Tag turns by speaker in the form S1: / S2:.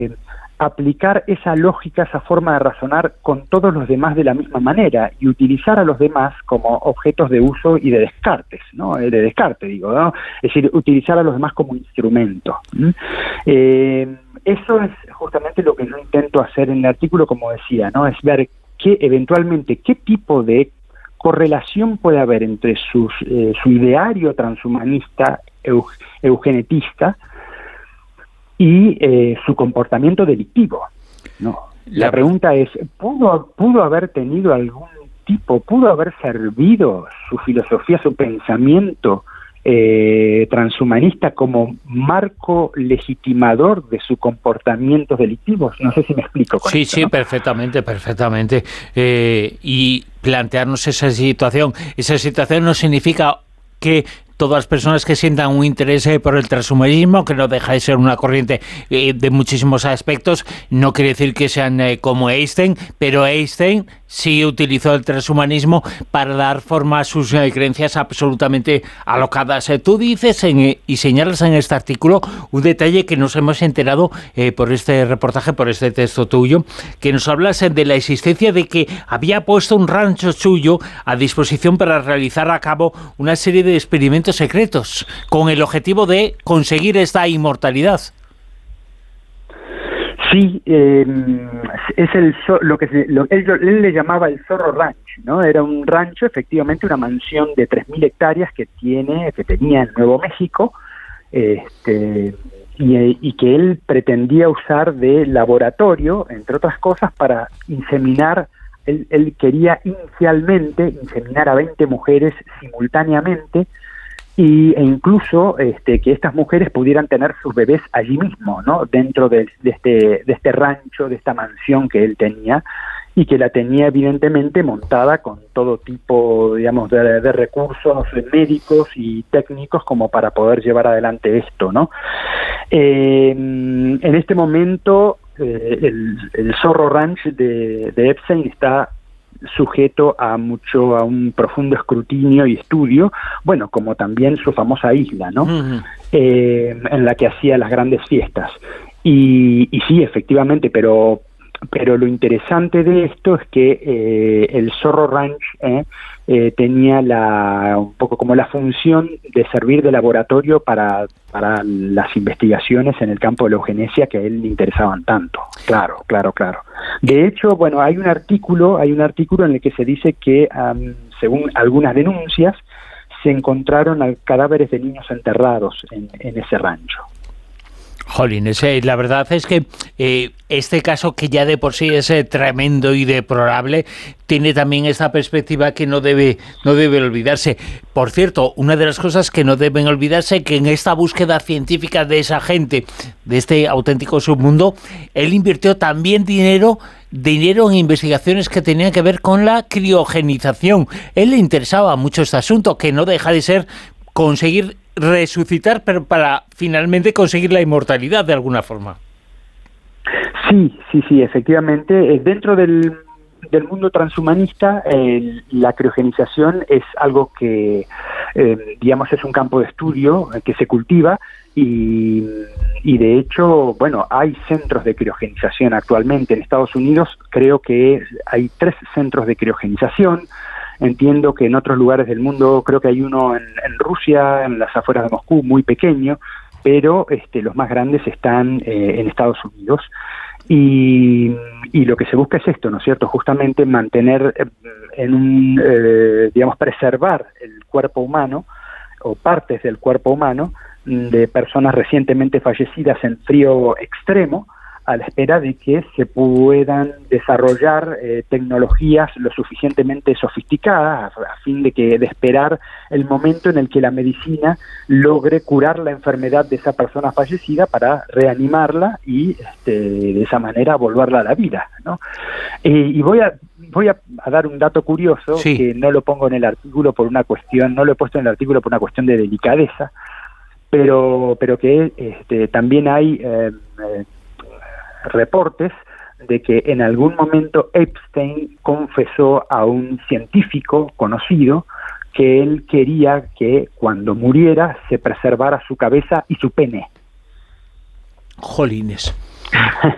S1: aplicar esa lógica, esa forma de razonar con todos los demás de la misma manera y utilizar a los demás como objetos de uso y de descartes, ¿no? De descarte, digo, ¿no? Es decir, utilizar a los demás como instrumento. Eso es justamente lo que yo intento hacer en el artículo, como decía, ¿no? Es ver eventualmente qué tipo de correlación puede haber entre su ideario transhumanista, eugenetista, y su comportamiento delictivo, ¿no? La pregunta es, ¿pudo haber tenido algún tipo, pudo haber servido su filosofía, su pensamiento transhumanista como marco legitimador de sus comportamientos delictivos? No sé si me explico con esto,
S2: Sí,
S1: ¿no?
S2: perfectamente. Y plantearnos esa situación no significa que todas las personas que sientan un interés por el transhumanismo, que no deja de ser una corriente de muchísimos aspectos, no quiere decir que sean como Einstein, pero Einstein sí utilizó el transhumanismo para dar forma a sus creencias absolutamente alocadas. Tú dices y señalas en este artículo un detalle que nos hemos enterado por este reportaje, por este texto tuyo, que nos hablas de la existencia de que había puesto un rancho suyo a disposición para realizar a cabo una serie de experimentos secretos con el objetivo de conseguir esta inmortalidad.
S1: Sí, es lo que él le llamaba el Zorro Ranch, ¿no? Era un rancho, efectivamente, una mansión de 3.000 hectáreas que tenía en Nuevo México, y que él pretendía usar de laboratorio, entre otras cosas, para inseminar. Él quería inicialmente inseminar a 20 mujeres simultáneamente, e incluso que estas mujeres pudieran tener sus bebés allí mismo, ¿no? Dentro de este rancho, de esta mansión que él tenía, y que la tenía evidentemente montada con todo tipo, digamos, de recursos médicos y técnicos como para poder llevar adelante esto, ¿no? En este momento el Zorro Ranch de Epstein está sujeto a un profundo escrutinio y estudio, bueno, como también su famosa isla, ¿no? En la que hacía las grandes fiestas. Y sí, efectivamente, pero lo interesante de esto es que el Zorro Ranch tenía un poco como la función de servir de laboratorio para las investigaciones en el campo de la eugenesia que a él le interesaban tanto. Claro. De hecho, bueno, hay un artículo en el que se dice que, según algunas denuncias, se encontraron cadáveres de niños enterrados en ese rancho.
S2: Jolines, la verdad es que este caso, que ya de por sí es tremendo y deplorable, tiene también esta perspectiva que no debe olvidarse. Por cierto, una de las cosas que no deben olvidarse, que en esta búsqueda científica de esa gente, de este auténtico submundo, él invirtió también dinero en investigaciones que tenían que ver con la criogenización. Él le interesaba mucho este asunto, que no deja de ser conseguir resucitar, pero para finalmente conseguir la inmortalidad de alguna forma.
S1: Sí, efectivamente. Dentro del mundo transhumanista, la criogenización es algo que, digamos, es un campo de estudio que se cultiva y de hecho, bueno, hay centros de criogenización actualmente en Estados Unidos. Creo que hay 3 centros de criogenización. Entiendo que en otros lugares del mundo, creo que hay uno en Rusia, en las afueras de Moscú, muy pequeño, pero los más grandes están en Estados Unidos. Y lo que se busca es esto, ¿no es cierto? Justamente mantener digamos, preservar el cuerpo humano o partes del cuerpo humano de personas recientemente fallecidas en frío extremo, a la espera de que se puedan desarrollar tecnologías lo suficientemente sofisticadas a fin de esperar el momento en el que la medicina logre curar la enfermedad de esa persona fallecida para reanimarla y de esa manera volverla a la vida, ¿no? Y voy a dar un dato curioso, sí, que no lo pongo en el artículo no lo he puesto en el artículo por una cuestión de delicadeza, pero que también hay reportes de que en algún momento Epstein confesó a un científico conocido que él quería que cuando muriera se preservara su cabeza y su pene.
S2: Jolines.